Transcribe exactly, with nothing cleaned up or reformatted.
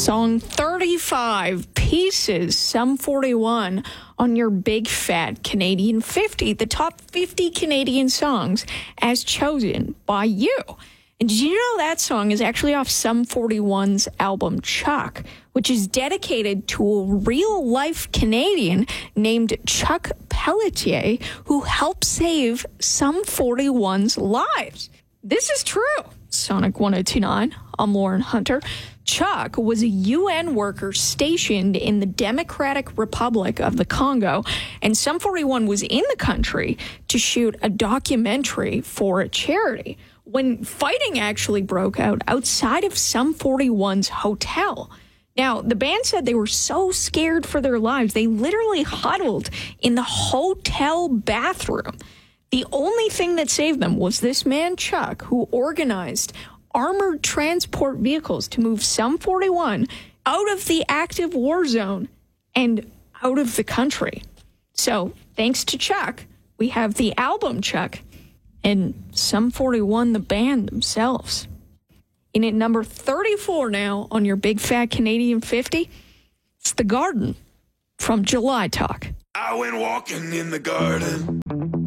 Song thirty-five, Pieces, Sum forty-one, on your Big Fat Canadian fifty, the top fifty Canadian songs as chosen by you. And did you know that song is actually off Sum forty-one's album Chuck, which is dedicated to a real-life Canadian named Chuck Pelletier, who helped save Sum forty-one's lives. This is true. Sonic one oh two point nine, I'm Lauren Hunter. Chuck was a U N worker stationed in the Democratic Republic of the Congo, and Sum forty-one was in the country to shoot a documentary for a charity when fighting actually broke out outside of Sum forty-one's hotel. Now, the band said they were so scared for their lives, they literally huddled in the hotel bathroom. The only thing that saved them was this man, Chuck, who organized armored transport vehicles to move Sum forty-one out of the active war zone and out of the country. So, thanks to Chuck, we have the album Chuck and Sum forty-one, the band themselves. In at number thirty-four now on your Big Fat Canadian fifty, it's The Garden from July Talk. I went walking in the garden.